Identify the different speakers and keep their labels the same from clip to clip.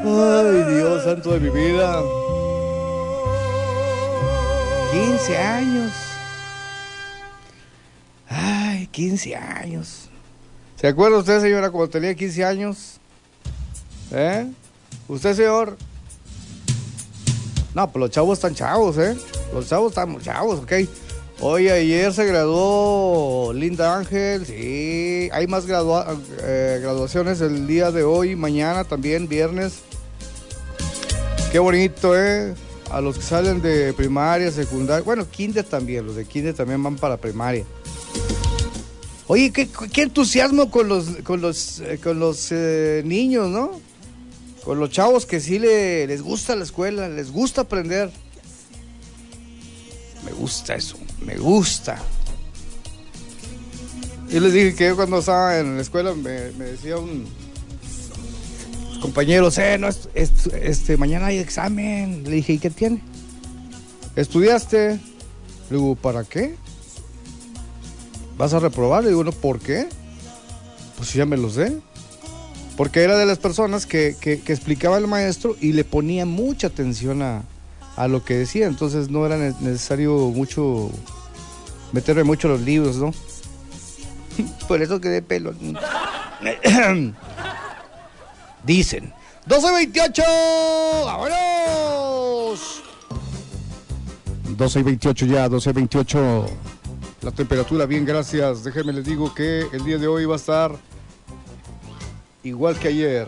Speaker 1: Ay, Dios santo de mi vida. 15 años. Ay, 15 años. ¿Se acuerda usted, señora, cuando tenía 15 años? ¿Eh? ¿Usted, señor? No, pues los chavos están chavos, ¿eh? Los chavos están chavos, ¿ok? Oye, ayer se graduó Linda Ángel, sí. Hay más graduaciones el día de hoy, mañana también, viernes. Qué bonito, ¿eh? A los que salen de primaria, secundaria, bueno, kinder también, los de kinder también van para primaria. Oye, qué entusiasmo con los niños, ¿no? Con los chavos que sí les gusta la escuela, les gusta aprender. Me gusta eso, me gusta. Yo les dije que yo cuando estaba en la escuela me decía un compañero, no, mañana hay examen. Le dije, ¿y qué tiene? ¿Estudiaste? Le digo, ¿para qué? ¿Vas a reprobar? Le digo, no, ¿por qué? Pues ya me lo sé. Porque era de las personas que explicaba el maestro y le ponía mucha atención a lo que decía. Entonces no era necesario meterme mucho en los libros, ¿no? Por eso quedé pelo. Dicen. 12:28. ¡Vámonos! 12:28 ya, 12:28. La temperatura, bien, gracias. Déjenme les digo que el día de hoy va a estar igual que ayer.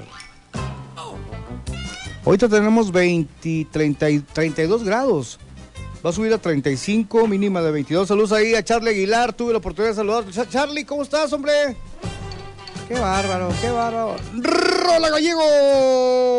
Speaker 1: Ahorita tenemos 32 grados. Va a subir a 35, mínima de 22. Saludos ahí a Charlie Aguilar. Tuve la oportunidad de saludar. Charlie, ¿cómo estás, hombre? Qué bárbaro, qué bárbaro. ¡Rola Gallego!